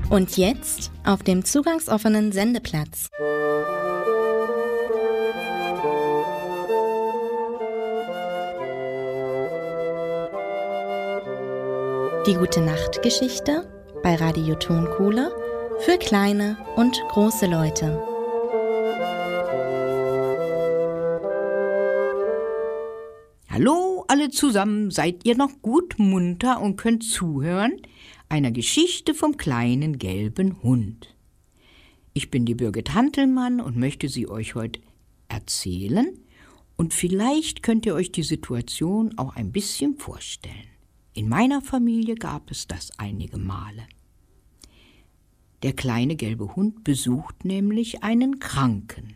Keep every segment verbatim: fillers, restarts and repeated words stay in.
Und jetzt auf dem zugangsoffenen Sendeplatz. Die Gute-Nacht-Geschichte bei Radio Tonkuhle für kleine und große Leute. Hallo alle zusammen, seid ihr noch gut munter und könnt zuhören einer Geschichte vom kleinen gelben Hund. Ich bin die Birgit Hantelmann und möchte sie euch heute erzählen und vielleicht könnt ihr euch die Situation auch ein bisschen vorstellen. In meiner Familie gab es das einige Male. Der kleine gelbe Hund besucht nämlich einen Kranken.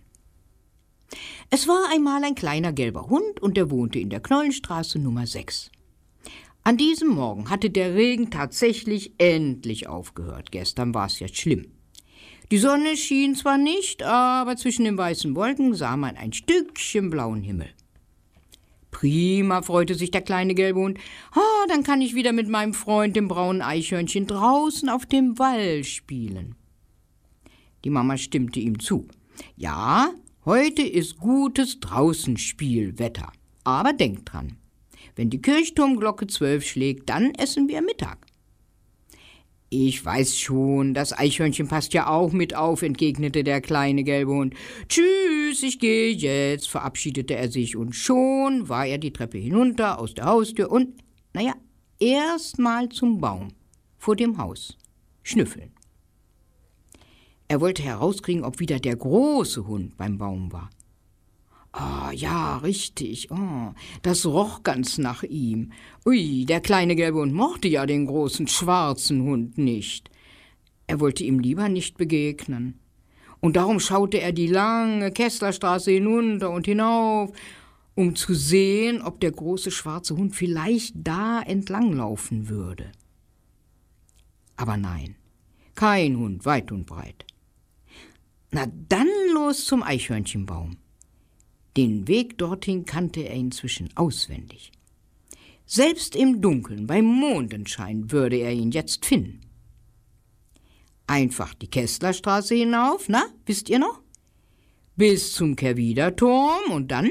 Es war einmal ein kleiner gelber Hund und der wohnte in der Knollenstraße Nummer sechs. An diesem Morgen hatte der Regen tatsächlich endlich aufgehört. Gestern war es ja schlimm. Die Sonne schien zwar nicht, aber zwischen den weißen Wolken sah man ein Stückchen blauen Himmel. Prima, freute sich der kleine gelbe Hund. Ah, dann kann ich wieder mit meinem Freund, dem braunen Eichhörnchen, draußen auf dem Wall spielen. Die Mama stimmte ihm zu. Ja, heute ist gutes Draußenspielwetter. Aber denkt dran, wenn die Kirchturmglocke zwölf schlägt, dann essen wir Mittag. Ich weiß schon, das Eichhörnchen passt ja auch mit auf, entgegnete der kleine gelbe Hund. Tschüss, ich gehe jetzt, verabschiedete er sich und schon war er die Treppe hinunter aus der Haustür und, naja, erst mal zum Baum vor dem Haus schnüffeln. Er wollte herauskriegen, ob wieder der große Hund beim Baum war. Ah, ja, richtig, oh, das roch ganz nach ihm. Ui, der kleine gelbe Hund mochte ja den großen schwarzen Hund nicht. Er wollte ihm lieber nicht begegnen. Und darum schaute er die lange Kesslerstraße hinunter und hinauf, um zu sehen, ob der große schwarze Hund vielleicht da entlanglaufen würde. Aber nein, kein Hund, weit und breit. Na dann los zum Eichhörnchenbaum. Den Weg dorthin kannte er inzwischen auswendig. Selbst im Dunkeln, beim Mondenschein, würde er ihn jetzt finden. Einfach die Kesslerstraße hinauf, na, wisst ihr noch? Bis zum Kerwiderturm und dann?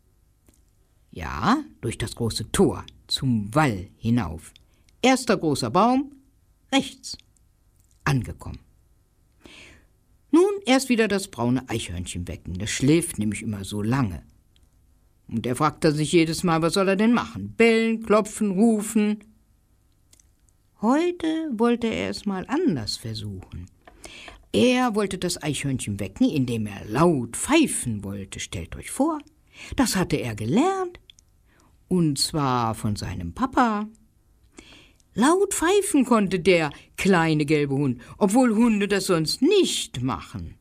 Ja, durch das große Tor zum Wall hinauf. Erster großer Baum, rechts. Angekommen. Nun erst wieder das braune Eichhörnchen wecken. Das schläft nämlich immer so lange. Und er fragte sich jedes Mal, was soll er denn machen? Bellen, klopfen, rufen. Heute wollte er es mal anders versuchen. Er wollte das Eichhörnchen wecken, indem er laut pfeifen wollte. Stellt euch vor, das hatte er gelernt. Und zwar von seinem Papa. Laut pfeifen konnte der kleine gelbe Hund, obwohl Hunde das sonst nicht machen.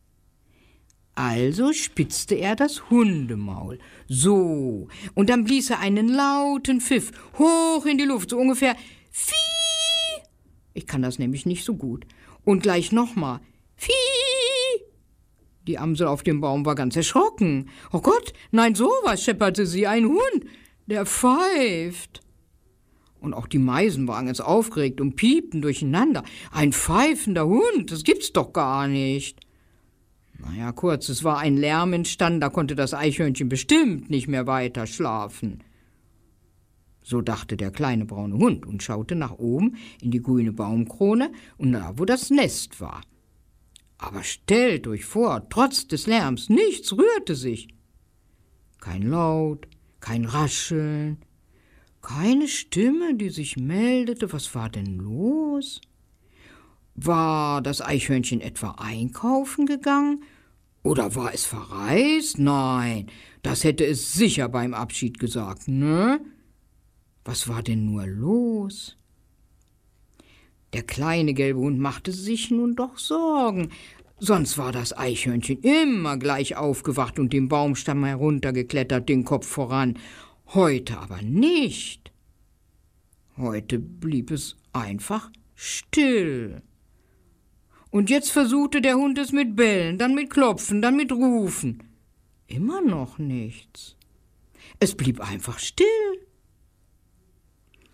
Also spitzte er das Hundemaul. So, und dann blies er einen lauten Pfiff hoch in die Luft, so ungefähr Fieh. Ich kann das nämlich nicht so gut. Und gleich nochmal Fieh. Die Amsel auf dem Baum war ganz erschrocken. Oh Gott, nein, sowas, schepperte sie, ein Hund, der pfeift. Und auch die Meisen waren ganz aufgeregt und piepten durcheinander. Ein pfeifender Hund, das gibt's doch gar nicht. Naja, kurz, es war ein Lärm entstanden, da konnte das Eichhörnchen bestimmt nicht mehr weiter schlafen. So dachte der kleine braune Hund und schaute nach oben in die grüne Baumkrone und da, wo das Nest war. Aber stellt euch vor, trotz des Lärms, nichts rührte sich. Kein Laut, kein Rascheln, keine Stimme, die sich meldete. Was war denn los? War das Eichhörnchen etwa einkaufen gegangen? Oder war es verreist? Nein, das hätte es sicher beim Abschied gesagt, ne? Was war denn nur los? Der kleine gelbe Hund machte sich nun doch Sorgen. Sonst war das Eichhörnchen immer gleich aufgewacht und den Baumstamm heruntergeklettert, den Kopf voran. Heute aber nicht. Heute blieb es einfach still. Und jetzt versuchte der Hund es mit Bellen, dann mit Klopfen, dann mit Rufen. Immer noch nichts. Es blieb einfach still.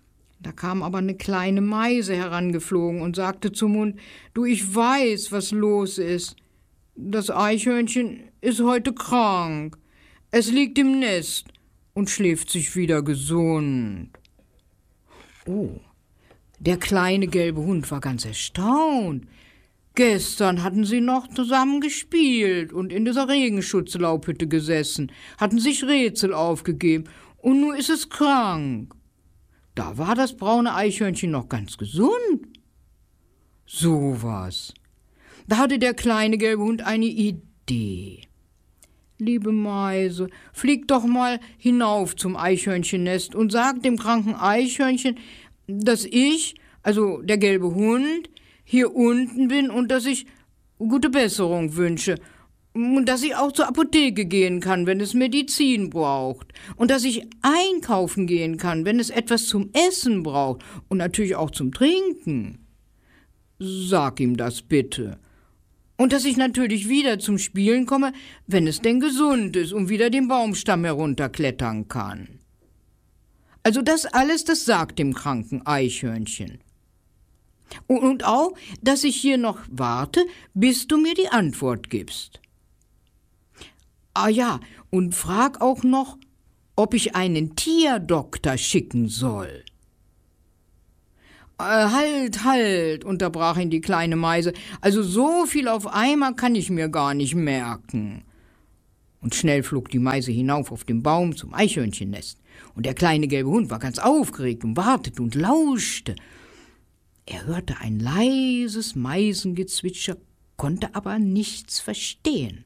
Da kam aber eine kleine Meise herangeflogen und sagte zum Hund: »Du, ich weiß, was los ist. Das Eichhörnchen ist heute krank. Es liegt im Nest und schläft sich wieder gesund.« Oh, der kleine gelbe Hund war ganz erstaunt. Gestern hatten sie noch zusammen gespielt und in dieser Regenschutzlaubhütte gesessen, hatten sich Rätsel aufgegeben, und nun ist es krank. Da war das braune Eichhörnchen noch ganz gesund. So was. Da hatte der kleine gelbe Hund eine Idee. »Liebe Meise, flieg doch mal hinauf zum Eichhörnchennest und sag dem kranken Eichhörnchen, dass ich, also der gelbe Hund, hier unten bin und dass ich gute Besserung wünsche und dass ich auch zur Apotheke gehen kann, wenn es Medizin braucht und dass ich einkaufen gehen kann, wenn es etwas zum Essen braucht und natürlich auch zum Trinken. Sag ihm das bitte. Und dass ich natürlich wieder zum Spielen komme, wenn es denn gesund ist und wieder den Baumstamm herunterklettern kann. Also das alles, das sagt dem kranken Eichhörnchen. Und auch, dass ich hier noch warte, bis du mir die Antwort gibst. Ah ja, und frag auch noch, ob ich einen Tierdoktor schicken soll. Äh, halt, halt, unterbrach ihn die kleine Meise, also so viel auf einmal kann ich mir gar nicht merken. Und schnell flog die Meise hinauf auf den Baum zum Eichhörnchennest. Und der kleine gelbe Hund war ganz aufgeregt und wartete und lauschte. Er hörte ein leises Meisengezwitscher, konnte aber nichts verstehen.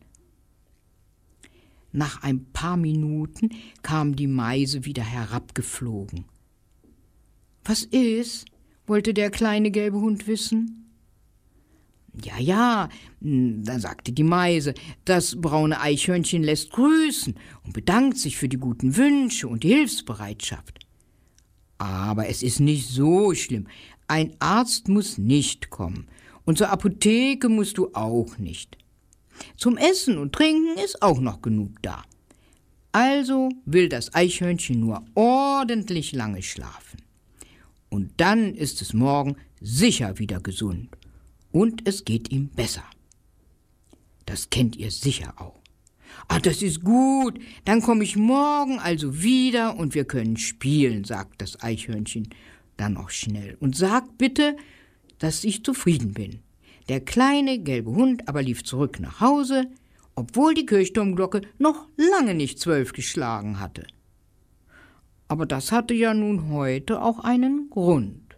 Nach ein paar Minuten kam die Meise wieder herabgeflogen. »Was ist?« wollte der kleine gelbe Hund wissen. »Ja, ja«, da sagte die Meise, »das braune Eichhörnchen lässt grüßen und bedankt sich für die guten Wünsche und die Hilfsbereitschaft. Aber es ist nicht so schlimm. Ein Arzt muss nicht kommen und zur Apotheke musst du auch nicht. Zum Essen und Trinken ist auch noch genug da. Also will das Eichhörnchen nur ordentlich lange schlafen. Und dann ist es morgen sicher wieder gesund und es geht ihm besser. Das kennt ihr sicher auch. »Ah, das ist gut, dann komme ich morgen also wieder und wir können spielen«, sagt das Eichhörnchen dann auch schnell. »Und sag bitte, dass ich zufrieden bin.« Der kleine gelbe Hund aber lief zurück nach Hause, obwohl die Kirchturmglocke noch lange nicht zwölf geschlagen hatte. Aber das hatte ja nun heute auch einen Grund.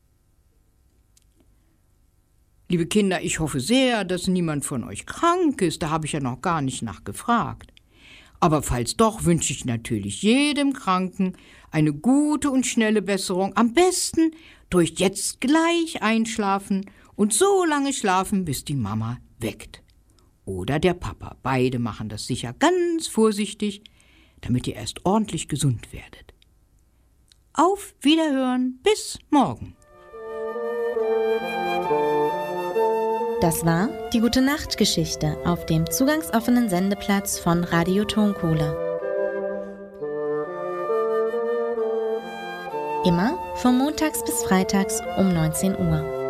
Liebe Kinder, ich hoffe sehr, dass niemand von euch krank ist, da habe ich ja noch gar nicht nachgefragt. Aber falls doch, wünsche ich natürlich jedem Kranken eine gute und schnelle Besserung, am besten durch jetzt gleich einschlafen und so lange schlafen, bis die Mama weckt. Oder der Papa, beide machen das sicher ganz vorsichtig, damit ihr erst ordentlich gesund werdet. Auf Wiederhören, bis morgen. Das war die Gute-Nacht-Geschichte auf dem zugangsoffenen Sendeplatz von Radio Tonkohle. Immer von montags bis freitags um neunzehn Uhr.